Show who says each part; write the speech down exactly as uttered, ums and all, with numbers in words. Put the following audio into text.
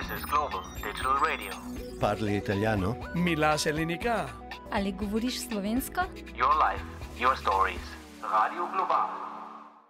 Speaker 1: This is Global Digital Radio.
Speaker 2: Parli italiano?
Speaker 3: Mila Selenika.
Speaker 4: Ali govoriš slovensko?
Speaker 1: Your life, your stories. Radio Global.